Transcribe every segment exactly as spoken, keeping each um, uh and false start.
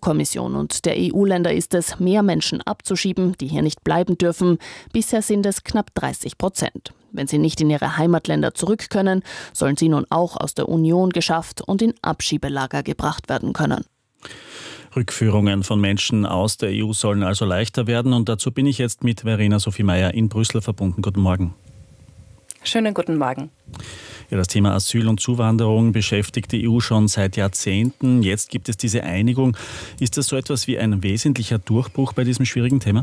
EU-Kommission und der E U-Länder ist es, mehr Menschen abzuschieben, die hier nicht bleiben dürfen. Bisher sind es knapp dreißig Prozent. Wenn sie nicht in ihre Heimatländer zurück können, sollen sie nun auch aus der Union geschafft und in Abschiebelager gebracht werden können. Rückführungen von Menschen aus der E U sollen also leichter werden und dazu bin ich jetzt mit Verena Sophie Meyer in Brüssel verbunden. Guten Morgen. Schönen guten Morgen. Ja, das Thema Asyl und Zuwanderung beschäftigt die E U schon seit Jahrzehnten. Jetzt gibt es diese Einigung. Ist das so etwas wie ein wesentlicher Durchbruch bei diesem schwierigen Thema?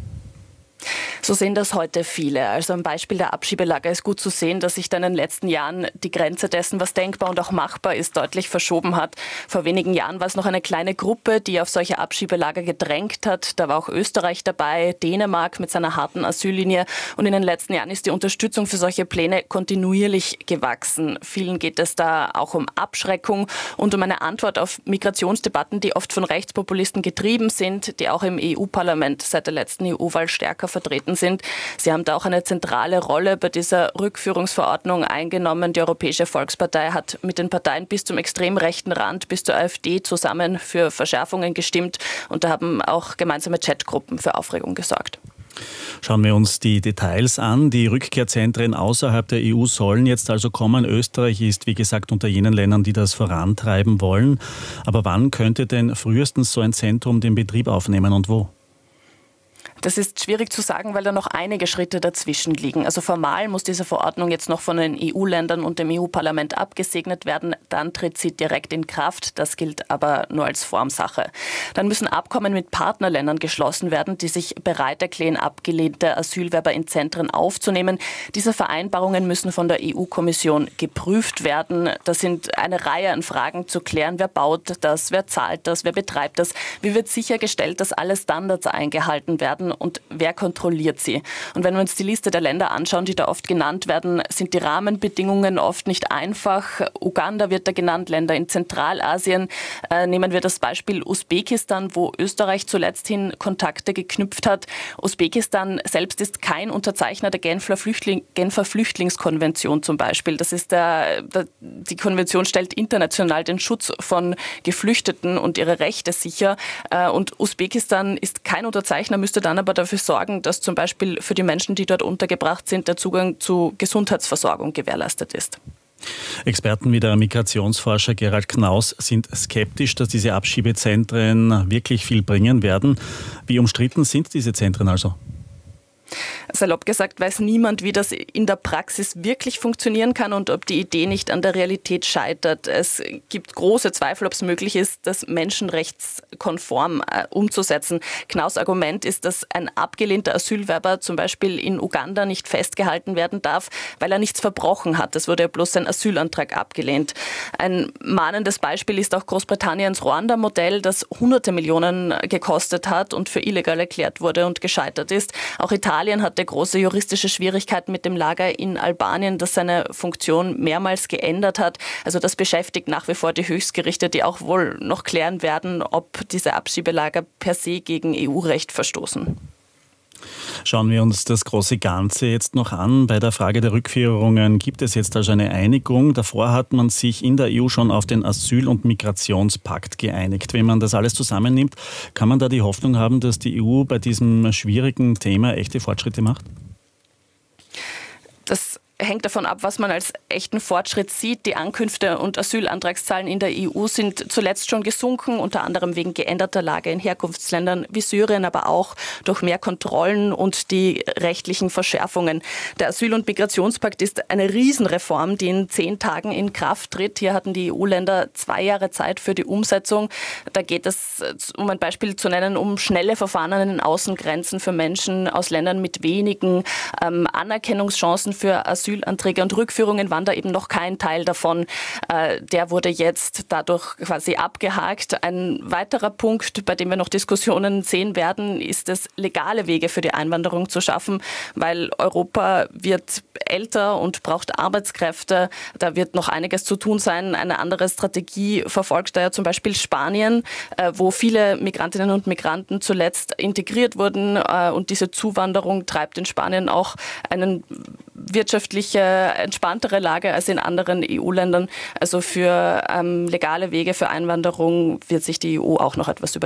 So sehen das heute viele. Also am Beispiel der Abschiebelager ist gut zu sehen, dass sich dann in den letzten Jahren die Grenze dessen, was denkbar und auch machbar ist, deutlich verschoben hat. Vor wenigen Jahren war es noch eine kleine Gruppe, die auf solche Abschiebelager gedrängt hat. Da war auch Österreich dabei, Dänemark mit seiner harten Asyllinie. Und in den letzten Jahren ist die Unterstützung für solche Pläne kontinuierlich gewachsen. Vielen geht es da auch um Abschreckung und um eine Antwort auf Migrationsdebatten, die oft von Rechtspopulisten getrieben sind, die auch im E U-Parlament seit der letzten E U-Wahl stärker vertreten sind. Sie haben da auch eine zentrale Rolle bei dieser Rückführungsverordnung eingenommen. Die Europäische Volkspartei hat mit den Parteien bis zum extrem rechten Rand, bis zur AfD zusammen für Verschärfungen gestimmt und da haben auch gemeinsame Chatgruppen für Aufregung gesorgt. Schauen wir uns die Details an. Die Rückkehrzentren außerhalb der E U sollen jetzt also kommen. Österreich ist, wie gesagt, unter jenen Ländern, die das vorantreiben wollen. Aber wann könnte denn frühestens so ein Zentrum den Betrieb aufnehmen und wo? Das ist schwierig zu sagen, weil da noch einige Schritte dazwischen liegen. Also formal muss diese Verordnung jetzt noch von den E U-Ländern und dem E U-Parlament abgesegnet werden. Dann tritt sie direkt in Kraft. Das gilt aber nur als Formsache. Dann müssen Abkommen mit Partnerländern geschlossen werden, die sich bereit erklären, abgelehnte Asylwerber in Zentren aufzunehmen. Diese Vereinbarungen müssen von der E U-Kommission geprüft werden. Da sind eine Reihe an Fragen zu klären. Wer baut das? Wer zahlt das? Wer betreibt das? Wie wird sichergestellt, dass alle Standards eingehalten werden? Und wer kontrolliert sie? Und wenn wir uns die Liste der Länder anschauen, die da oft genannt werden, sind die Rahmenbedingungen oft nicht einfach. Uganda wird da genannt, Länder in Zentralasien. Äh, nehmen wir das Beispiel Usbekistan, wo Österreich zuletzt hin Kontakte geknüpft hat. Usbekistan selbst ist kein Unterzeichner der Genfer, Flüchtling, Genfer Flüchtlingskonvention zum Beispiel. Das ist der, der, die Konvention stellt international den Schutz von Geflüchteten und ihre Rechte sicher. Äh, und Usbekistan ist kein Unterzeichner, müsste dann aber dafür sorgen, dass zum Beispiel für die Menschen, die dort untergebracht sind, der Zugang zu Gesundheitsversorgung gewährleistet ist. Experten wie der Migrationsforscher Gerald Knaus sind skeptisch, dass diese Abschiebezentren wirklich viel bringen werden. Wie umstritten sind diese Zentren also? Salopp gesagt weiß niemand, wie das in der Praxis wirklich funktionieren kann und ob die Idee nicht an der Realität scheitert. Es gibt große Zweifel, ob es möglich ist, das menschenrechtskonform äh, umzusetzen. Knaus' Argument ist, dass ein abgelehnter Asylwerber zum Beispiel in Uganda nicht festgehalten werden darf, weil er nichts verbrochen hat. Es wurde ja bloß sein Asylantrag abgelehnt. Ein mahnendes Beispiel ist auch Großbritanniens Ruanda-Modell, das hunderte Millionen gekostet hat und für illegal erklärt wurde und gescheitert ist. Auch Italien hatte große juristische Schwierigkeiten mit dem Lager in Albanien, das seine Funktion mehrmals geändert hat. Also das beschäftigt nach wie vor die Höchstgerichte, die auch wohl noch klären werden, ob diese Abschiebelager per se gegen E U-Recht verstoßen. Schauen wir uns das große Ganze jetzt noch an. Bei der Frage der Rückführungen gibt es jetzt also eine Einigung. Davor hat man sich in der E U schon auf den Asyl- und Migrationspakt geeinigt. Wenn man das alles zusammennimmt, kann man da die Hoffnung haben, dass die E U bei diesem schwierigen Thema echte Fortschritte macht? Das hängt davon ab, was man als echten Fortschritt sieht. Die Ankünfte und Asylantragszahlen in der E U sind zuletzt schon gesunken, unter anderem wegen geänderter Lage in Herkunftsländern wie Syrien, aber auch durch mehr Kontrollen und die rechtlichen Verschärfungen. Der Asyl- und Migrationspakt ist eine Riesenreform, die in zehn Tagen in Kraft tritt. Hier hatten die E U-Länder zwei Jahre Zeit für die Umsetzung. Da geht es, um ein Beispiel zu nennen, um schnelle Verfahren an den Außengrenzen für Menschen aus Ländern mit wenigen ähm, Anerkennungschancen für Asyl Asylanträge und Rückführungen waren da eben noch kein Teil davon. Äh, der wurde jetzt dadurch quasi abgehakt. Ein weiterer Punkt, bei dem wir noch Diskussionen sehen werden, ist es, legale Wege für die Einwanderung zu schaffen, weil Europa wird älter und braucht Arbeitskräfte. Da wird noch einiges zu tun sein. Eine andere Strategie verfolgt da ja zum Beispiel Spanien, äh, wo viele Migrantinnen und Migranten zuletzt integriert wurden äh, und diese Zuwanderung treibt in Spanien auch einen wirtschaftliche, entspanntere Lage als in anderen E U-Ländern. Also für ähm, legale Wege für Einwanderung wird sich die E U auch noch etwas überlegen.